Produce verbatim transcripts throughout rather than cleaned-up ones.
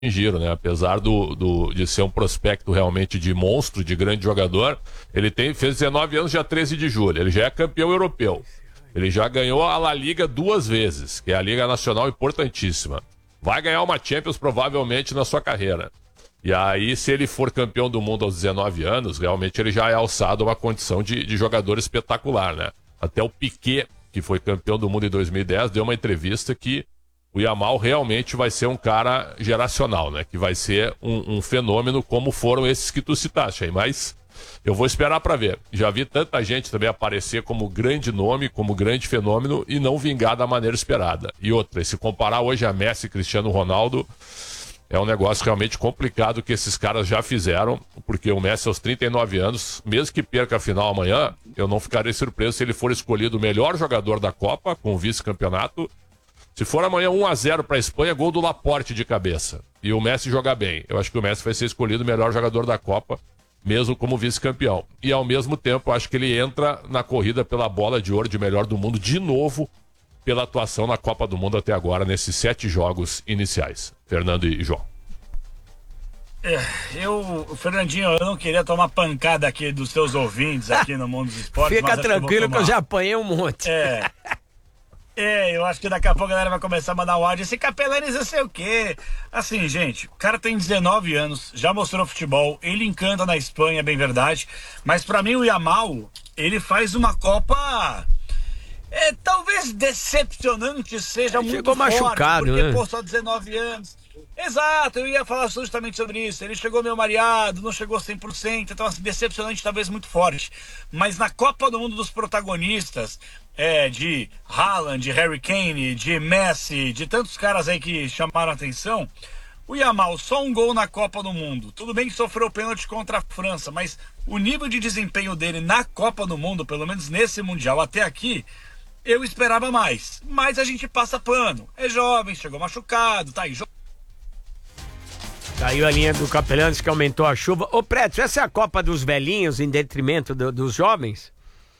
atingiram, né? Apesar do, do, de ser um prospecto realmente de monstro, de grande jogador, ele tem, fez dezenove anos dia treze de julho, ele já é campeão europeu. Ele já ganhou a La Liga duas vezes, que é a Liga Nacional importantíssima. Vai ganhar uma Champions provavelmente na sua carreira. E aí, se ele for campeão do mundo aos dezenove anos, realmente ele já é alçado a uma condição de, de jogador espetacular, né? Até o Piquet, que foi campeão do mundo em dois mil e dez, deu uma entrevista que o Yamal realmente vai ser um cara geracional, né? Que vai ser um, um fenômeno como foram esses que tu citaste aí. Mas eu vou esperar para ver. Já vi tanta gente também aparecer como grande nome, como grande fenômeno e não vingar da maneira esperada. E outra, se comparar hoje a Messi e Cristiano Ronaldo, é um negócio realmente complicado que esses caras já fizeram, porque o Messi aos trinta e nove anos, mesmo que perca a final amanhã, eu não ficarei surpreso se ele for escolhido o melhor jogador da Copa, com o vice-campeonato. Se for amanhã um a zero para a Espanha, gol do Laporte de cabeça. E o Messi jogar bem. Eu acho que o Messi vai ser escolhido o melhor jogador da Copa, mesmo como vice-campeão. E ao mesmo tempo, acho que ele entra na corrida pela bola de ouro de melhor do mundo de novo, pela atuação na Copa do Mundo até agora, nesses sete jogos iniciais. Fernando e João. É, eu, Fernandinho, eu não queria tomar pancada aqui dos seus ouvintes aqui no Mundo dos Esportes. Fica mas tranquilo que eu, eu já apanhei um monte. É. É, eu acho que daqui a pouco a galera vai começar a mandar um áudio. Esse Capelani não sei o quê. Assim, gente, o cara tem dezenove anos, já mostrou futebol, ele encanta na Espanha, bem verdade. Mas pra mim o Yamal, ele faz uma Copa... É, talvez decepcionante seja é, muito chegou forte, machucado, porque, né? pô, só dezenove anos. Exato, eu ia falar justamente sobre isso. Ele chegou meio mareado, não chegou cem por cento, então assim, decepcionante talvez muito forte. Mas na Copa do Mundo dos protagonistas, é, de Haaland, de Harry Kane, de Messi, de tantos caras aí que chamaram a atenção, o Yamal, só um gol na Copa do Mundo. Tudo bem que sofreu pênalti contra a França, mas o nível de desempenho dele na Copa do Mundo, pelo menos nesse Mundial até aqui, eu esperava mais. Mas a gente passa pano. É jovem, chegou machucado, tá aí. Jo... Caiu a linha do Capelani, que aumentou a chuva. Ô, Prédio, essa é a Copa dos velhinhos em detrimento do, dos jovens?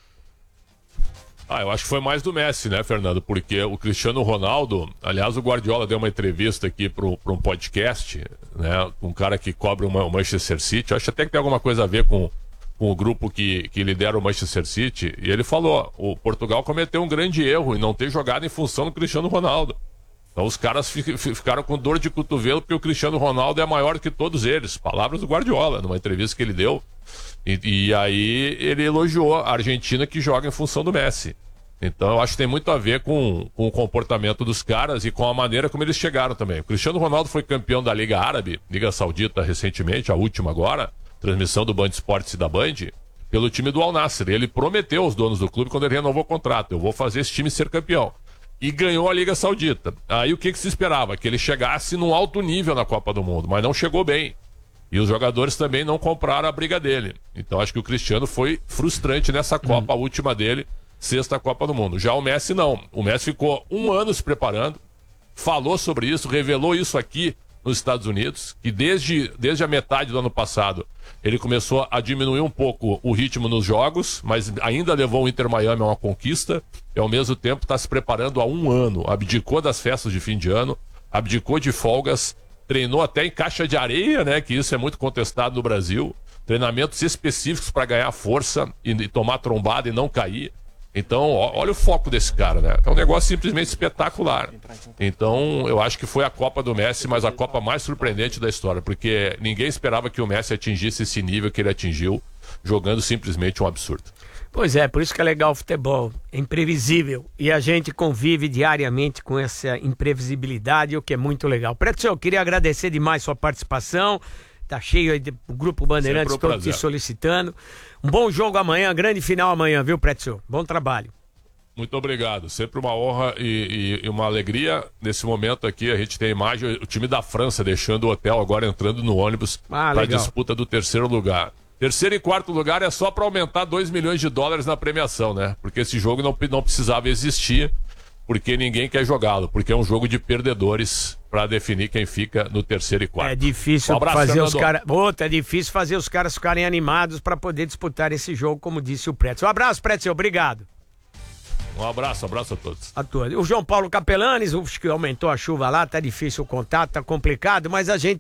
Ah, eu acho que foi mais do Messi, né, Fernando? Porque o Cristiano Ronaldo, aliás, o Guardiola deu uma entrevista aqui para um podcast, né, um cara que cobre o Manchester City. Eu acho até que tem alguma coisa a ver com, com o grupo que, que lidera o Manchester City. E ele falou, o Portugal cometeu um grande erro em não ter jogado em função do Cristiano Ronaldo. Então os caras ficaram com dor de cotovelo porque o Cristiano Ronaldo é maior que todos eles. Palavras do Guardiola, numa entrevista que ele deu. E, e aí ele elogiou a Argentina que joga em função do Messi. Então eu acho que tem muito a ver com, com o comportamento dos caras e com a maneira como eles chegaram também. O Cristiano Ronaldo foi campeão da Liga Árabe, Liga Saudita recentemente, a última agora, transmissão do Band Esportes e da Band, pelo time do Al Nassr. Ele prometeu aos donos do clube quando ele renovou o contrato, eu vou fazer esse time ser campeão. E ganhou a Liga Saudita. Aí o que, que se esperava? Que ele chegasse num alto nível na Copa do Mundo, mas não chegou bem. E os jogadores também não compraram a briga dele. Então acho que o Cristiano foi frustrante nessa Copa, hum. a última dele, sexta Copa do Mundo. Já o Messi não. O Messi ficou um ano se preparando, falou sobre isso, revelou isso aqui nos Estados Unidos, que desde, desde a metade do ano passado ele começou a diminuir um pouco o ritmo nos jogos, mas ainda levou o Inter Miami a uma conquista e ao mesmo tempo está se preparando há um ano. Abdicou das festas de fim de ano, abdicou de folgas, treinou até em caixa de areia, né? Que isso é muito contestado no Brasil. Treinamentos específicos para ganhar força e, e tomar trombada e não cair. Então, ó, olha o foco desse cara, né? É um negócio simplesmente espetacular. Então, eu acho que foi a Copa do Messi, mas a Copa mais surpreendente da história, porque ninguém esperava que o Messi atingisse esse nível que ele atingiu, jogando simplesmente um absurdo. Pois é, por isso que é legal o futebol, é imprevisível, e a gente convive diariamente com essa imprevisibilidade, o que é muito legal. Preto, eu queria agradecer demais sua participação, tá cheio aí do Grupo Bandeirantes, todo te solicitando. Um bom jogo amanhã, grande final amanhã, viu, Preto? Bom trabalho. Muito obrigado, sempre uma honra e, e, e uma alegria. Nesse momento aqui a gente tem a imagem, o time da França deixando o hotel, agora entrando no ônibus ah, para a disputa do terceiro lugar. Terceiro e quarto lugar é só para aumentar dois milhões de dólares na premiação, né? Porque esse jogo não, não precisava existir, porque ninguém quer jogá-lo, porque é um jogo de perdedores para definir quem fica no terceiro e quarto. É difícil um abraço, fazer Fernando. os caras. Outra, é difícil fazer os caras ficarem animados para poder disputar esse jogo, como disse o Preto. Um abraço, Preto, obrigado. Um abraço, um abraço a todos. A todos. O João Paulo Capelanes, que aumentou a chuva lá, tá difícil o contato, tá complicado, mas a gente